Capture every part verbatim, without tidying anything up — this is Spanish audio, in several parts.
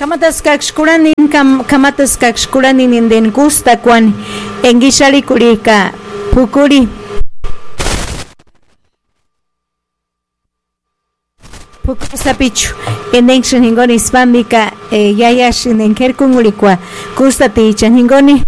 Kamatas kakshkuranin kam kamatas kakshkuranin inden gusta kwan engishali kurika pukuri pukusa pichu enden shiningoni spamika yaya shinenker kungurikwa gusta ti chaningoni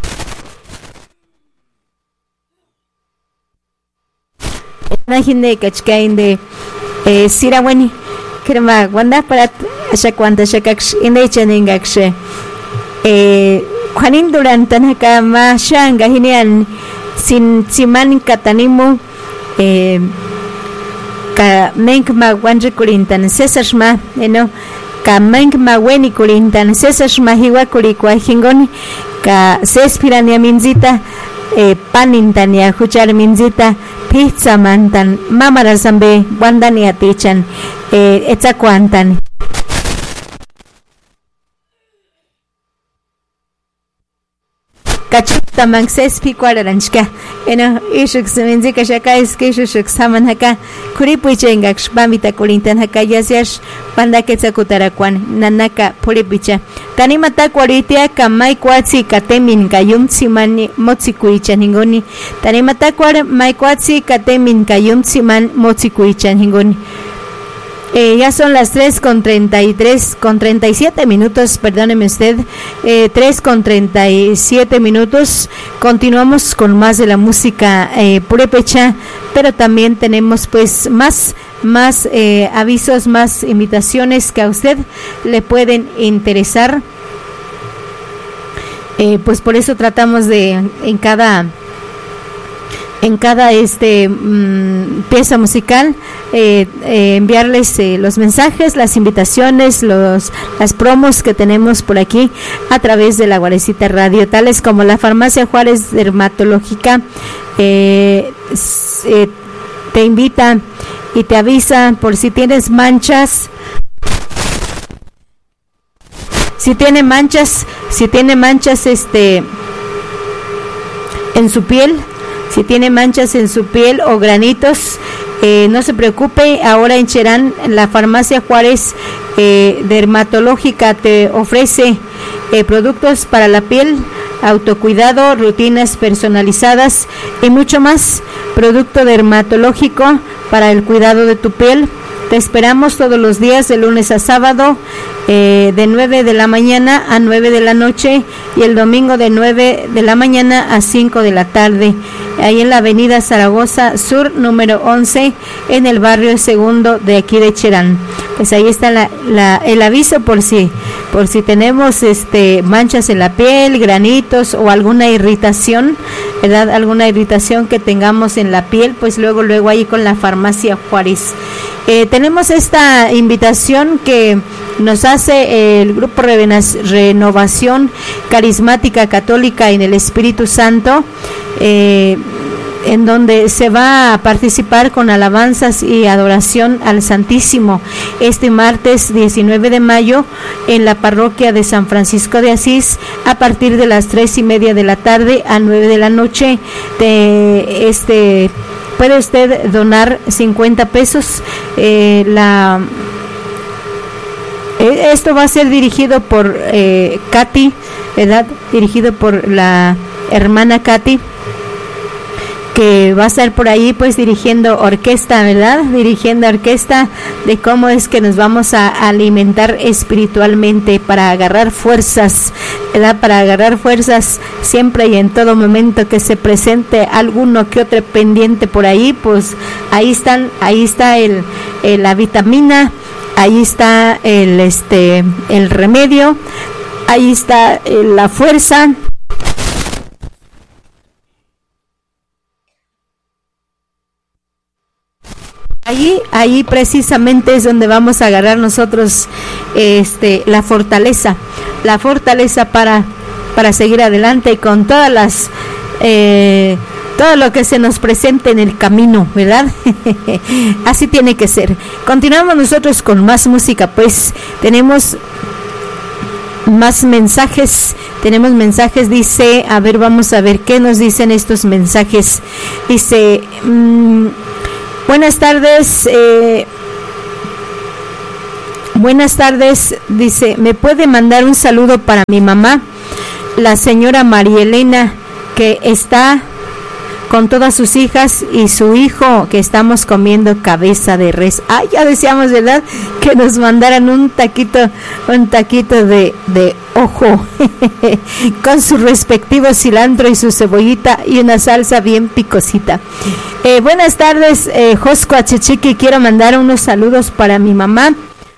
najinde kachkainde siraweni kirma wanda parat asha cuanta shakaksh indechan ingakshe eh Juanín durante naka ma shanga hinian sin siman katanimu eh ka menk ma wanje kurintan sesashma eno ka menk ma weni kurintan sesashma hiwa kurikwa hingoni ka sespirania minzita eh panintania huchar minzita pizza mantan mamara zambe wandani atichan eh etza cuantan kachuta mangses pikwararanchka eno ishuk semenzi shaka es que ishuk saman haka kuripuichenga xpamita kurintan haka yasiash panda quetzakutarakwan nanaka puripicha tanimata kwaritia kamai kwatsi katemin kayum simani motsikuicha ningoni tanimata kwar mai kwatsi katemin kayum siman motsikuicha ningoni. Eh, ya son las tres con treinta y tres, con treinta y siete minutos, perdóneme usted, eh, tres con treinta y siete minutos. Continuamos con más de la música eh, purépecha, pero también tenemos pues más, más eh, avisos, más invitaciones que a usted le pueden interesar. Eh, pues por eso tratamos de en cada en cada este mmm, pieza musical eh, eh, enviarles eh, los mensajes, las invitaciones, los las promos que tenemos por aquí a través de la Guarecita Radio, tales como la Farmacia Juárez Dermatológica eh, eh, te invita y te avisa por si tienes manchas, si tiene manchas, si tiene manchas este en su piel. Si tiene manchas en su piel o granitos, eh, no se preocupe. Ahora en Cherán, la Farmacia Juárez eh, Dermatológica te ofrece eh, productos para la piel, autocuidado, rutinas personalizadas y mucho más. Producto dermatológico para el cuidado de tu piel. Te esperamos todos los días de lunes a sábado eh, de nueve de la mañana a nueve de la noche y el domingo de nueve de la mañana a cinco de la tarde. Ahí en la avenida Zaragoza Sur número once en el barrio Segundo de aquí de Cherán. Pues ahí está la, la, el aviso por si por si tenemos este manchas en la piel, granitos o alguna irritación, ¿verdad? Alguna irritación que tengamos en la piel, pues luego luego ahí con la Farmacia Juárez. Eh, tenemos esta invitación que nos hace el Grupo Renovación Carismática Católica en el Espíritu Santo, eh, en donde se va a participar con alabanzas y adoración al Santísimo este martes diecinueve de mayo en la parroquia de San Francisco de Asís a partir de las tres y media de la tarde a nueve de la noche. De este puede usted donar cincuenta pesos. Eh, la eh, esto va a ser dirigido por eh, Katy, ¿verdad? Dirigido por la hermana Katy, que va a estar por ahí pues dirigiendo orquesta, ¿verdad? Dirigiendo orquesta de cómo es que nos vamos a alimentar espiritualmente para agarrar fuerzas, ¿verdad? Para agarrar fuerzas siempre y en todo momento que se presente alguno que otro pendiente por ahí, pues ahí están, ahí está el, el la vitamina, ahí está el este el remedio, ahí está el, la fuerza. Ahí, ahí precisamente es donde vamos a agarrar nosotros este, la fortaleza, la fortaleza para, para seguir adelante con todas las, eh, todo lo que se nos presente en el camino, ¿verdad? Así tiene que ser. Continuamos nosotros con más música, pues tenemos más mensajes, tenemos mensajes, dice, a ver, vamos a ver qué nos dicen estos mensajes. Dice, mmm, buenas tardes, eh, Buenas tardes, dice, ¿me puede mandar un saludo para mi mamá, la señora María Elena, que está con todas sus hijas y su hijo, que estamos comiendo cabeza de res? Ay, ya decíamos, ¿verdad?, que nos mandaran un taquito, un taquito de, de ojo, con su respectivo cilantro y su cebollita y una salsa bien picosita. Eh, buenas tardes, eh, Josco Achichiqui, quiero mandar unos saludos para mi mamá.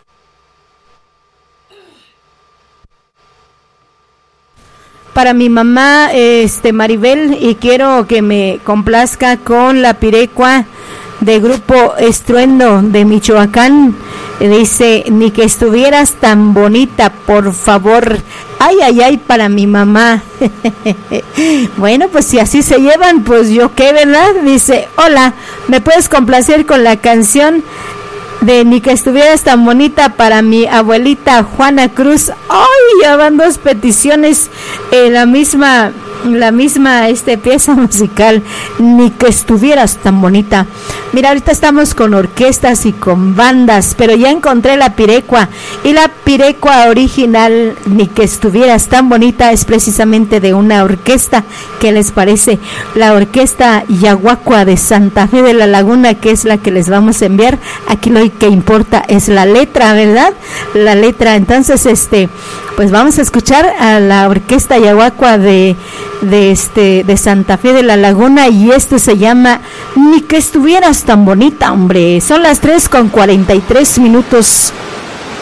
Para mi mamá, este Maribel, y quiero que me complazca con la pirecua de Grupo Estruendo de Michoacán. Dice, ni que estuvieras tan bonita, por favor. Ay, ay, ay, para mi mamá. Bueno, pues si así se llevan, pues yo qué, ¿verdad? Dice, hola, ¿me puedes complacer con la canción de Ni que estuvieras tan bonita para mi abuelita Juana Cruz? Ay, ya van dos peticiones en la misma, la misma este pieza musical, Ni que estuvieras tan bonita. Mira, ahorita estamos con orquestas y con bandas, pero ya encontré la pirecua, y la pirecua original, Ni que estuvieras tan bonita, es precisamente de una orquesta. ¿Qué les parece? La orquesta Yaguacua de Santa Fe de la Laguna, que es la que les vamos a enviar. Aquí lo que importa es la letra, ¿verdad? La letra. Entonces, este, pues vamos a escuchar a la orquesta Yaguacua de, de este, de Santa Fe de la Laguna, y esto se llama Ni que estuvieras tan bonita, hombre. Son las tres con cuarenta y tres minutos.